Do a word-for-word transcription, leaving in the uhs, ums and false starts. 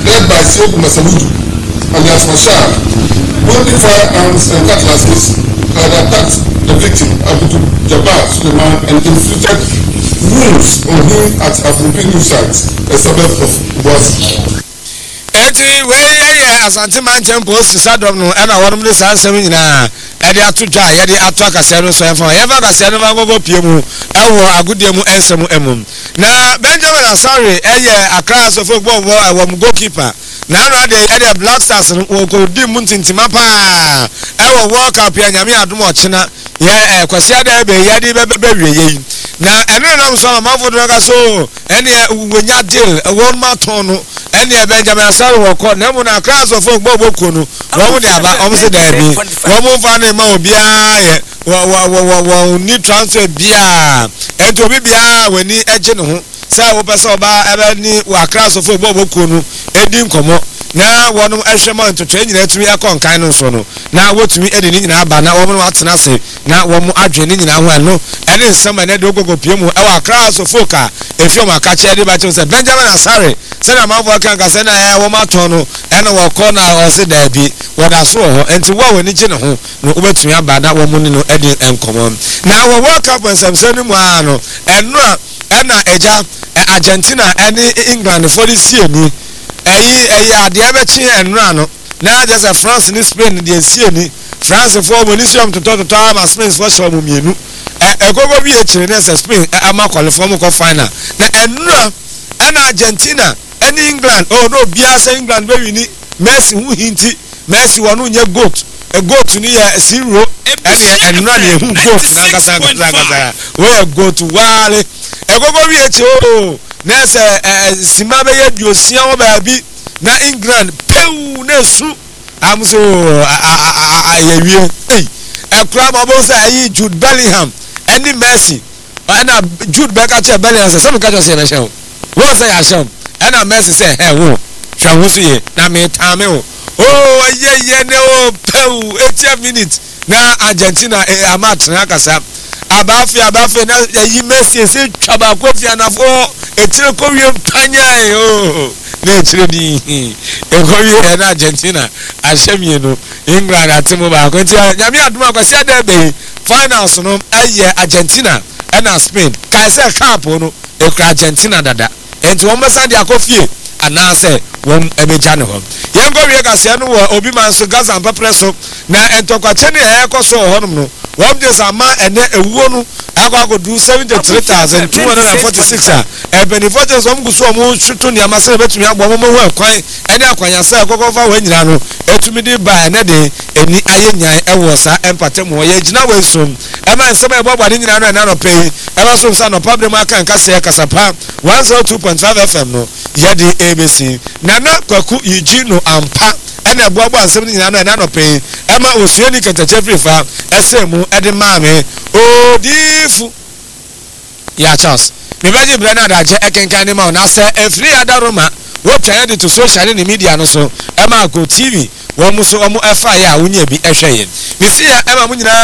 led by Sekou Masamudu alias Mashar, holding firearms and cutlasses, had attacked the victim, Abdul Jabbar Suleiman, and inflicted wounds on him at Afropin site, a suburb of Boise. Eti weye asante manchen post sadom no e na wonum de san sem nyina e de atodwa ye de ato akase no so e fa ye fa akase no ba gogo pie mu e wo agudie mu ensem emum na Benjamin Asare e ye Accra so fo gbo wo e wo goalkeeper na no de e de Black Stars no ko di mu ntintima pa e wo World Cup ya nyame adom ochina ye e kwase ada be ye de be be wie yi na eno na so ma mafo do ka so ene wonya deal e won ma ton no ene Benjamin Asare wo ko na mu na class of folk bobo ko no wo mu de aba o se da bi wo mu fa na ma obi a ye wo wo wo wo ni transfer bia ento obi bia wani eje ne ho sa wo pese oba ebe ni wa class of folk bobo ko no edi nkomo na wonu ehwema ntoto enyina tumi akon kan no so no na wotumi edi ni nyina aba na wo mu atena se na wo mu adwe ni nyina ho ano ene nsema na de ogogo pie mu e wa class of folk a efi o maka che de ba che se Benjamin Asare se na mafo kan ka se na ya wo maton no ene wo ko na o se da bi wo da so ho enti wo wani gye ne ho no obetumi aba na wo mu ni no edi enkomo na wo World Cup nsem ni mu a no eno a ena eja Argentina ene England for the C M eyi eyi ade abechi enra no na just a France ni Spain de sie ni France for monisium to to to ama Spain for show mu mienu e gogo bi e chire na Spain ama qualify mu ko final na enra na Argentina and England oh no bia say England be wini Messi hu hinti Messi wonu nye goat a goat ni ya zero and enra na hu goat na kasa kasa we goat wale e gogo bi e chi oh na se sima be ye diosia wo ba bi na England pew na su am so ayawie eh e kra ma bo say yi Jude Bellingham and Messi and Jude Bellingham Bellingham say some ka just say na show wo say asham and Messi say hey wo hwa wo so ye na me tame wo oh ye ye ne o pew eighty minutes na Argentina e amat na kasa abafi abafi na yi Messi say twaba ko fi anafo etire ko wi panya oh na etire di e ko wi na Argentina ashemie no England atimo ba ko ti nyame aduma akwase ada be finals no aye Argentina na Spain kai say cup no e kra Argentina dada enti won besa dia kofie ana say won ebeja ne ho yen go wie kase no wo obi man so Gaza mpapre so na entokwa chene e ko so honum no won dey sama ene ewuo no akwa go do seventy-three thousand two hundred forty-six a e benefits om guso om chutu ni amase betumi agbo mo ho kwan ene akwanya say kokofa wa nyina no etumi di ba ene de eni ayenyan e wo sa empate mo ye gina we so e man se ba bobade nyina no na no pay e ba so sa no problem aka nka se kasapa one oh two point five F M no ye di A B C na na kwaku yigino ampa ene boabo ansem nyina no na no pay e ma osuani kata Jeffrey fa esemu e de maame odifu ya Charles me baje brana da je ekenkan ni ma na se efri adaroma wo tan de to social ni media no so e ma Go T V wo mu so o mu efa ya wonya bi ehwe yen me si ya e ma mu nyina